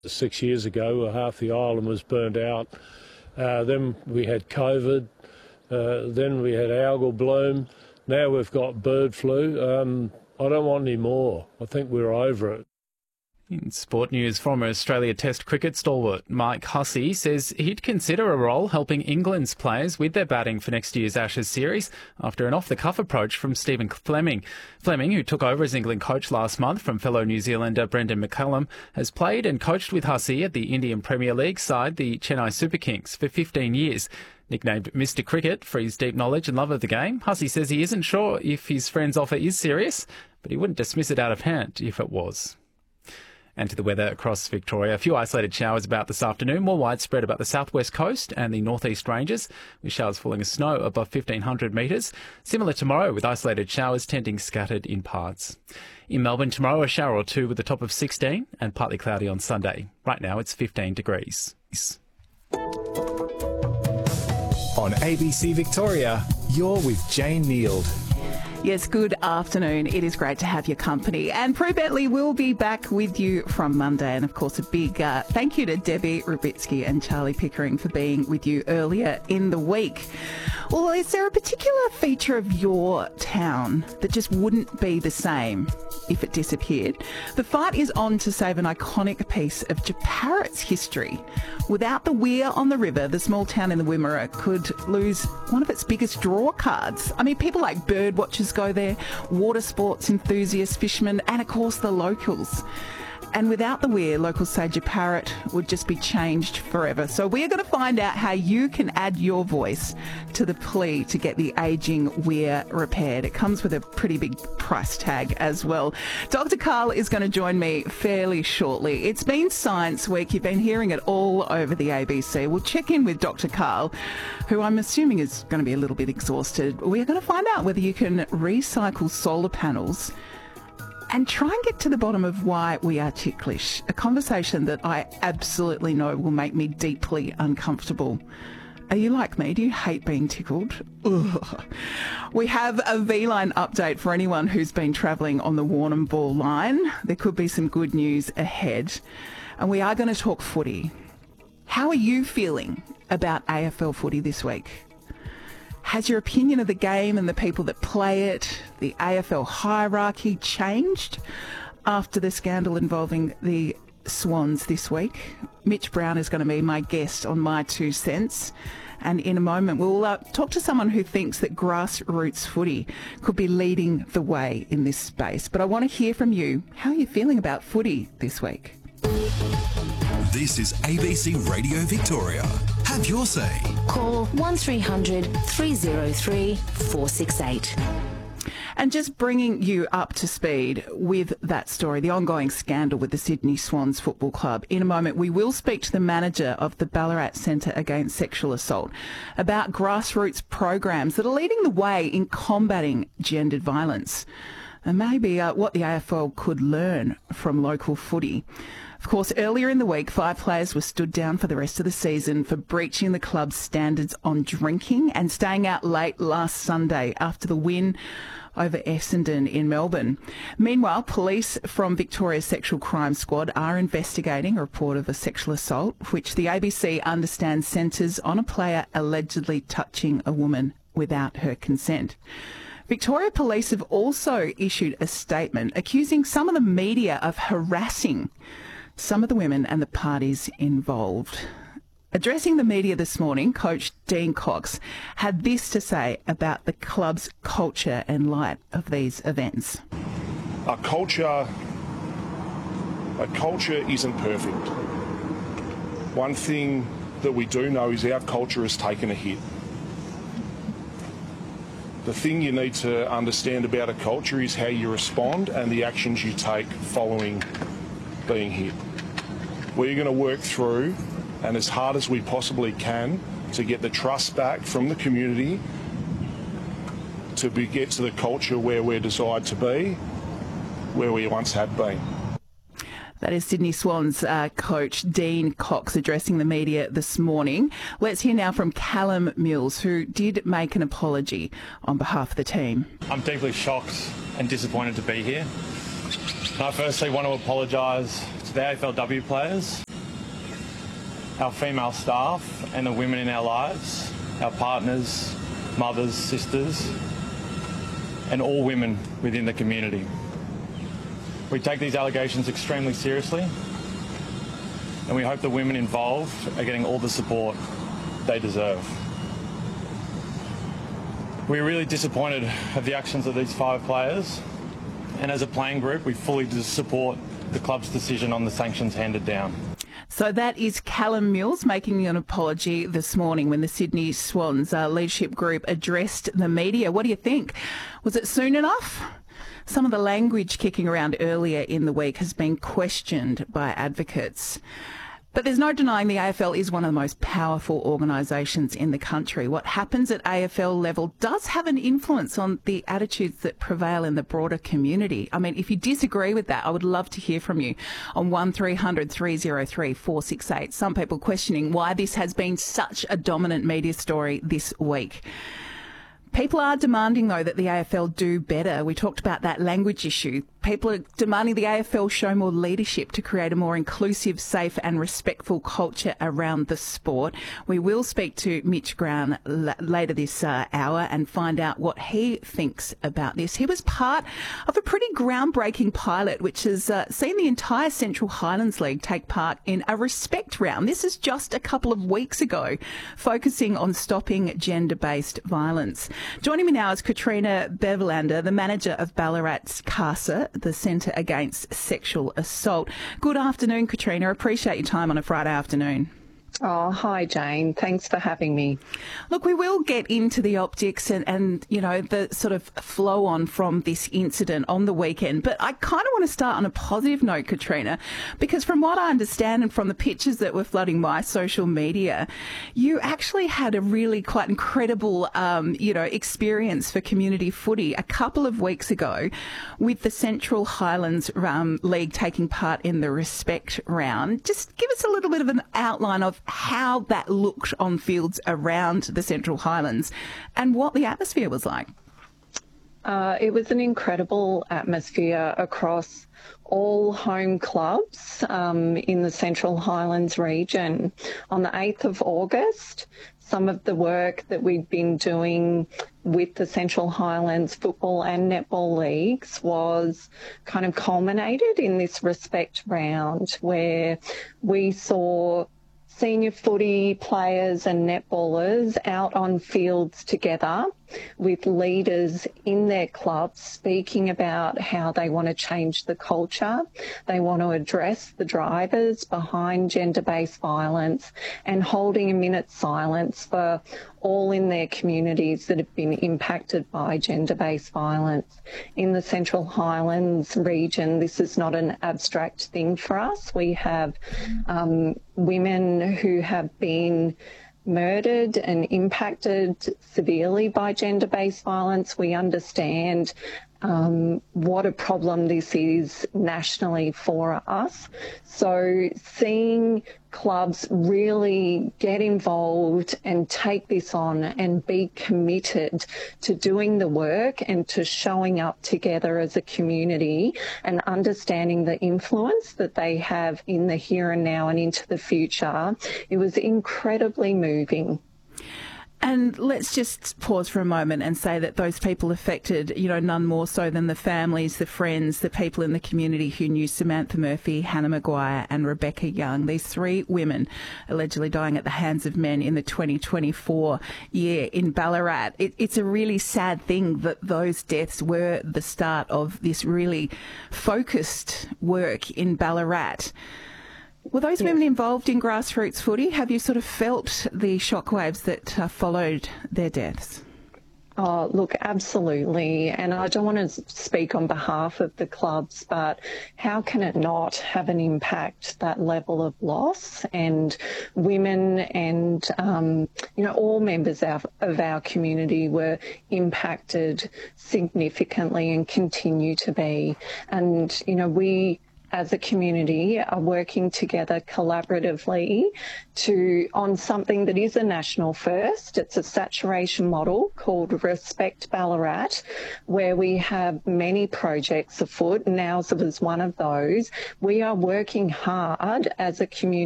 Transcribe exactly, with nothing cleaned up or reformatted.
Six years ago, half the island was burnt out. Uh, then we had COVID. Uh, then we had algal bloom. Now we've got bird flu. Um, I don't want any more. I think we're over it. In sport news, former Australia Test cricket stalwart Mike Hussey says he'd consider a role helping England's players with their batting for next year's Ashes series after an off-the-cuff approach from Stephen Fleming. Fleming, who took over as England coach last month from fellow New Zealander Brendan McCullum, has played and coached with Hussey at the Indian Premier League side, the Chennai Super Kings, for fifteen years. Nicknamed Mister Cricket for his deep knowledge and love of the game, Hussey says he isn't sure if his friend's offer is serious, but he wouldn't dismiss it out of hand if it was. And to the weather across Victoria. A few isolated showers about this afternoon, more widespread about the southwest coast and the northeast ranges, with showers falling as snow above fifteen hundred metres. Similar tomorrow, with isolated showers tending scattered in parts. In Melbourne tomorrow, a shower or two with a top of sixteen and partly cloudy on Sunday. Right now, it's fifteen degrees. On A B C Victoria, you're with Jane Neild. Yes, good afternoon. It is great to have your company. And Prue Bentley will be back with you from Monday. And of course, a big uh, thank you to Debbie Rubitsky and Charlie Pickering for being with you earlier in the week. Well, is there a particular feature of your town that just wouldn't be the same if it disappeared? The fight is on to save an iconic piece of Jeparrott's history. Without the weir on the river, the small town in the Wimmera could lose one of its biggest draw cards. I mean, people like bird watchers go there, water sports enthusiasts, fishermen, and of course the locals. And without the weir, locals say Jeparrott would just be changed forever. So we're going to find out how you can add your voice to the plea to get the ageing weir repaired. It comes with a pretty big price tag as well. Doctor Karl is going to join me fairly shortly. It's been Science Week. You've been hearing it all over the A B C. We'll check in with Doctor Karl, who I'm assuming is going to be a little bit exhausted. We're going to find out whether you can recycle solar panels and try and get to the bottom of why we are ticklish, a conversation that I absolutely know will make me deeply uncomfortable. Are you like me? Do you hate being tickled? Ugh. We have a V-Line update for anyone who's been travelling on the Warrnambool line. There could be some good news ahead. And we are going to talk footy. How are you feeling about A F L footy this week? Has your opinion of the game and the people that play it, the A F L hierarchy, changed after the scandal involving the Swans this week? Mitch Brown is going to be my guest on My Two Cents. And in a moment, we'll uh, talk to someone who thinks that grassroots footy could be leading the way in this space. But I want to hear from you. How are you feeling about footy this week? This is A B C Radio Victoria. Have your say. Call one three hundred three oh three four six eight. And just bringing you up to speed with that story, the ongoing scandal with the Sydney Swans Football Club. In a moment, we will speak to the manager of the Ballarat Centre Against Sexual Assault about grassroots programs that are leading the way in combating gendered violence, and maybe uh, what the A F L could learn from local footy. Of course, earlier in the week, five players were stood down for the rest of the season for breaching the club's standards on drinking and staying out late last Sunday after the win over Essendon in Melbourne. Meanwhile, police from Victoria's Sexual Crime Squad are investigating a report of a sexual assault, which the A B C understands centres on a player allegedly touching a woman without her consent. Victoria Police have also issued a statement accusing some of the media of harassing some of the women and the parties involved. Addressing the media this morning, Coach Dean Cox had this to say about the club's culture in light of these events. A culture, a culture isn't perfect. One thing that we do know is our culture has taken a hit. The thing you need to understand about a culture is how you respond and the actions you take following being hit. We're going to work through and as hard as we possibly can to get the trust back from the community to be, get to the culture where we're desired to be, where we once had been. That is Sydney Swans uh, coach Dean Cox addressing the media this morning. Let's hear now from Callum Mills, who did make an apology on behalf of the team. I'm deeply shocked and disappointed to be here. I firstly want to apologise to the A F L W players. our female staff and the women in our lives, our partners, mothers, sisters, and all women within the community. We take these allegations extremely seriously, and we hope the women involved are getting all the support they deserve. We're really disappointed at the actions of these five players, and as a playing group, we fully support the club's decision on the sanctions handed down. So that is Callum Mills making an apology this morning when the Sydney Swans uh, leadership group addressed the media. What do you think? Was it soon enough? Some of the language kicking around earlier in the week has been questioned by advocates. But there's no denying the A F L is one of the most powerful organisations in the country. What happens at A F L level does have an influence on the attitudes that prevail in the broader community. I mean, if you disagree with that, I would love to hear from you on one three hundred three oh three four six eight. Some people questioning why this has been such a dominant media story this week. People are demanding, though, that the A F L do better. We talked about that language issue. People are demanding the A F L show more leadership to create a more inclusive, safe and respectful culture around the sport. We will speak to Mitch Brown l- later this uh, hour and find out what he thinks about this. He was part of a pretty groundbreaking pilot which has uh, seen the entire Central Highlands League take part in a respect round. This is just a couple of weeks ago, focusing on stopping gender-based violence. Joining me now is Katrina Bevelander, the manager of Ballarat's CASA, the Centre Against Sexual Assault. Good afternoon, Katrina. I appreciate your time on a Friday afternoon. Oh, hi, Jane. Thanks for having me. Look, we will get into the optics and, and, you know, the sort of flow on from this incident on the weekend. But I kind of want to start on a positive note, Katrina, because from what I understand and from the pictures that were flooding my social media, you actually had a really quite incredible, um, you know, experience for community footy a couple of weeks ago with the Central Highlands um, League taking part in the respect round. Just give us a little bit of an outline of how that looked on fields around the Central Highlands and what the atmosphere was like. Uh, it was an incredible atmosphere across all home clubs um, in the Central Highlands region. On the eighth of August, some of the work that we've been doing with the Central Highlands Football and Netball Leagues was kind of culminated in this respect round where we saw senior footy players and netballers out on fields together with leaders in their clubs speaking about how they want to change the culture. They want to address the drivers behind gender-based violence and holding a minute's silence for all in their communities that have been impacted by gender-based violence. In the Central Highlands region, this is not an abstract thing for us. We have um, women who have been murdered and impacted severely by gender-based violence. We understand um, what a problem this is nationally for us. So seeing clubs really get involved and take this on and be committed to doing the work and to showing up together as a community and understanding the influence that they have in the here and now and into the future, it was incredibly moving. And let's just pause for a moment and say that those people affected, you know, none more so than the families, the friends, the people in the community who knew Samantha Murphy, Hannah Maguire and Rebecca Young. These three women allegedly dying at the hands of men in the twenty twenty-four year in Ballarat. It, it's a really sad thing that those deaths were the start of this really focused work in Ballarat. Were those women involved in grassroots footy? Have you sort of felt the shockwaves that uh, followed their deaths? Oh, look, absolutely. And I don't want to speak on behalf of the clubs, but how can it not have an impact, that level of loss? And women and, um, you know, all members of, of our community were impacted significantly and continue to be. And, you know, we as a community are working together collaboratively to on something that is a national first. It's a saturation model called Respect Ballarat, where we have many projects afoot, and ours was one of those. We are working hard as a community